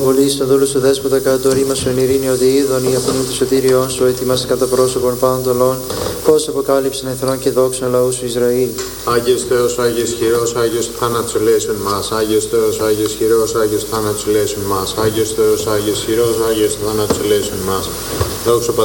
απολύσει τον δούλο σου δέσποτα κατά το ρήμα σου εν ειρήνη οδηίδων, η αφήνου του σωτήριών σου, ετοιμάσαι κατά πρόσωπον πάντων των λαών, πώς αποκάλυψαν εθνών και δόξων λαού σου Ισραήλ. Άγιος Θεός, Άγιος Χειρός, Άγιος θάνατος ελέησον μας. Άγιος Θεός, Άγιος Χειρός, Άγιος θάνατος ελέησον μας. Άγιος Θεός, Άγιος Χειρός, Άγιος θάνατος ελέησον μας. Δόξα